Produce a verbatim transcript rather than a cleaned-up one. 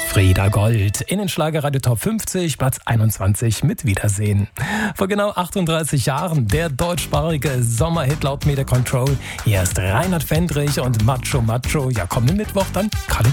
Frieda Gold in den Schlagerradio Top fünfzig, Platz einundzwanzig mit Wiedersehen. Vor genau achtunddreißig Jahren der deutschsprachige Sommerhit laut Media Control. Hier ist Reinhard Fendrich und Macho Macho. Ja, kommenden Mittwoch dann